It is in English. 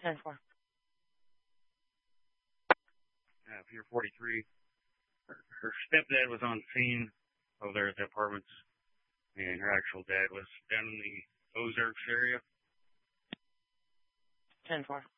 10-4. Pier 43. Her stepdad was on scene over there at the apartments, and her actual dad was down in the Ozarks area. 10-4.